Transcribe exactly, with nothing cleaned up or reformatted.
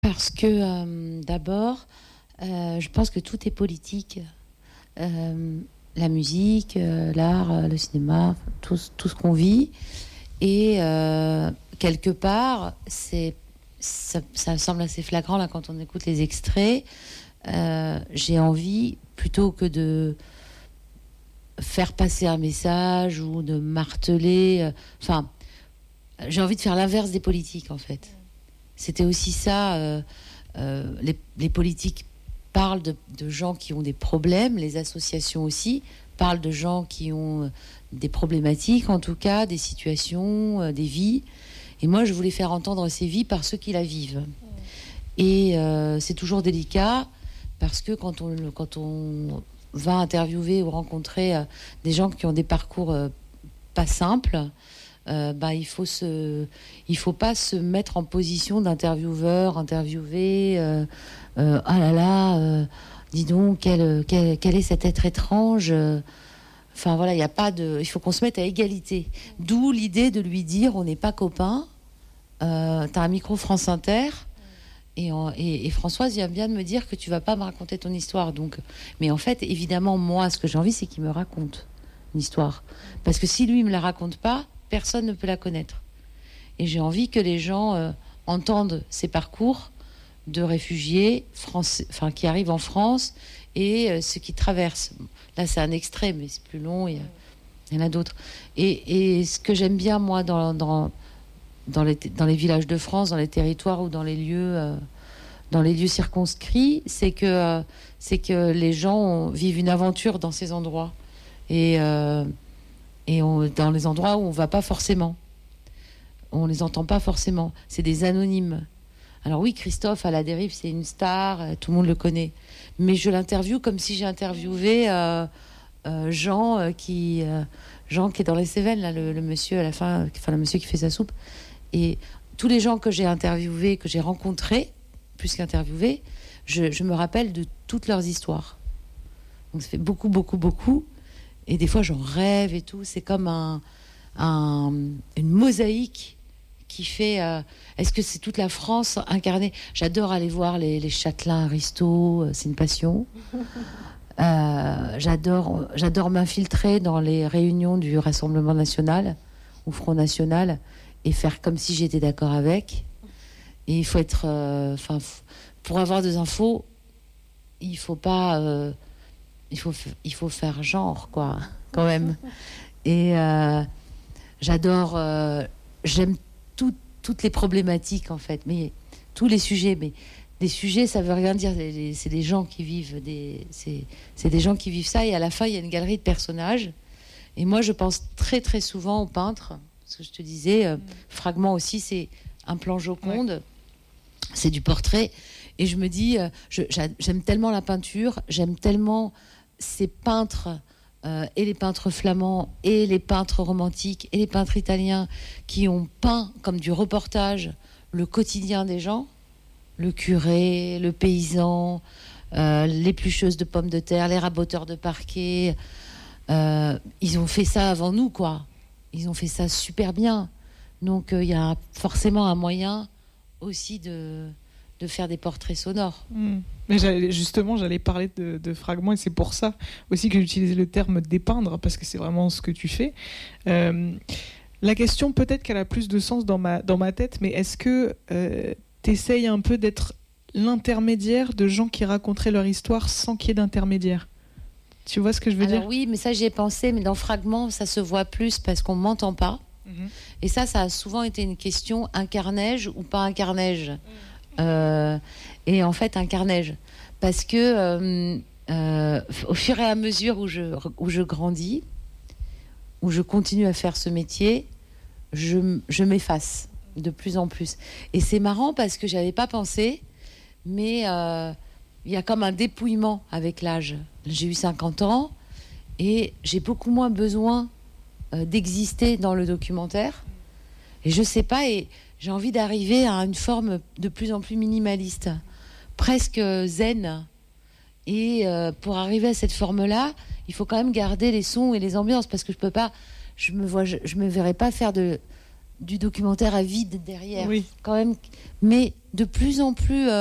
Parce que euh, d'abord, euh, je pense que tout est politique. Euh, la musique, euh, l'art, euh, le cinéma, tout, tout ce qu'on vit. Et euh, quelque part, c'est, ça, ça semble assez flagrant là quand on écoute les extraits. Euh, j'ai envie, plutôt que de faire passer un message ou de marteler, euh, enfin, j'ai envie de faire l'inverse des politiques en fait. C'était aussi ça. Euh, euh, les, les politiques parlent de, de gens qui ont des problèmes, les associations aussi parlent de gens qui ont des problématiques, en tout cas, des situations, euh, des vies. Et moi, je voulais faire entendre ces vies par ceux qui la vivent. Et euh, c'est toujours délicat parce que quand on, quand on va interviewer ou rencontrer euh, des gens qui ont des parcours euh, pas simples, Euh, bah, il faut se, il faut pas se mettre en position d'intervieweur, interviewé. Euh, euh, ah là là, euh, dis donc, quel, quel, quel est cet être étrange. Enfin voilà, il y a pas de, il faut qu'on se mette à égalité. D'où l'idée de lui dire, on n'est pas copains. Euh, t'as un micro France Inter. Et, en, et, et Françoise vient bien de me dire que tu vas pas me raconter ton histoire. Donc, mais en fait, évidemment, moi, ce que j'ai envie, c'est qu'il me raconte une histoire. Parce que si lui me la raconte pas, personne ne peut la connaître. Et j'ai envie que les gens euh, entendent ces parcours de réfugiés français, enfin, qui arrivent en France et euh, ceux qui traversent. Là, c'est un extrait, mais c'est plus long. Il y, a, il y en a d'autres. Et, et ce que j'aime bien, moi, dans, dans, dans, les, dans les villages de France, dans les territoires ou dans les lieux, euh, dans les lieux circonscrits, c'est que, euh, c'est que les gens ont, vivent une aventure dans ces endroits. Et... Euh, Et on, dans les endroits où on ne va pas forcément. On ne les entend pas forcément. C'est des anonymes. Alors oui, Christophe, à la dérive, c'est une star, tout le monde le connaît. Mais je l'interviewe comme si j'ai interviewé euh, euh, Jean, euh, qui, euh, Jean qui est dans les Cévennes, là, le, le monsieur à la fin, enfin le monsieur qui fait sa soupe. Et tous les gens que j'ai interviewés, que j'ai rencontrés, plus qu'interviewés, je, je me rappelle de toutes leurs histoires. Donc ça fait beaucoup, beaucoup, beaucoup. Et des fois, j'en rêve et tout. C'est comme un, un, une mosaïque qui fait... Euh, est-ce que c'est toute la France incarnée? J'adore aller voir les, les châtelains aristos. C'est une passion. Euh, j'adore, j'adore m'infiltrer dans les réunions du Rassemblement national ou Front national et faire comme si j'étais d'accord avec. Et il faut être... Enfin, euh, pour avoir des infos, il faut pas... Euh, Il faut, il faut faire genre, quoi, quand même. Et euh, j'adore, euh, j'aime tout, toutes les problématiques, en fait, mais tous les sujets. Mais des sujets, ça veut rien dire. C'est des gens qui vivent, des, c'est, c'est des gens qui vivent ça. Et à la fin, il y a une galerie de personnages. Et moi, je pense très, très souvent aux peintres. Ce que je te disais, euh, Fragment aussi, c'est un plan Joconde. Ouais. C'est du portrait. Et je me dis, euh, je, j'aime tellement la peinture, j'aime tellement... ces peintres euh, et les peintres flamands et les peintres romantiques et les peintres italiens qui ont peint comme du reportage le quotidien des gens, le curé, le paysan, euh, l'éplucheuse de pommes de terre, les raboteurs de parquet. Euh, ils ont fait ça avant nous, quoi. Ils ont fait ça super bien. Donc il euh, y a forcément un moyen aussi de... de faire des portraits sonores. Mmh. Mais j'allais, justement, j'allais parler de, de fragments et c'est pour ça aussi que j'utilisais le terme dépeindre parce que c'est vraiment ce que tu fais. Euh, la question, peut-être qu'elle a plus de sens dans ma, dans ma tête, mais est-ce que euh, tu essayes un peu d'être l'intermédiaire de gens qui raconteraient leur histoire sans qu'il y ait d'intermédiaire? Tu vois ce que je veux Alors, dire? oui, mais ça j'y ai pensé, mais dans Fragments, ça se voit plus parce qu'on ne m'entend pas. Mmh. Et ça, ça a souvent été une question, incarnais-je ou pas incarnais-je? Mmh. Euh, et en fait incarnais-je parce que euh, euh, au fur et à mesure où je, où je grandis, où je continue à faire ce métier, je, je m'efface de plus en plus. Et c'est marrant parce que j'avais pas pensé, mais euh, il y a comme un dépouillement avec l'âge. J'ai eu cinquante ans et j'ai beaucoup moins besoin euh, d'exister dans le documentaire. Et je sais pas, et j'ai envie d'arriver à une forme de plus en plus minimaliste, presque zen. Et euh, pour arriver à cette forme-là, il faut quand même garder les sons et les ambiances, parce que je peux pas, je me vois, je, je me verrais pas faire de du documentaire à vide derrière, oui. quand même. Mais de plus en plus,